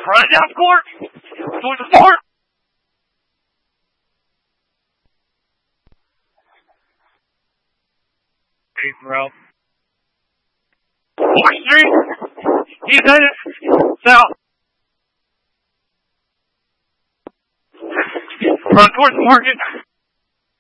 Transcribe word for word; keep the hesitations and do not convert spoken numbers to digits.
Run down court. Towards the fort. Eighth route. Fourth Street. He's headed south. Run towards Market.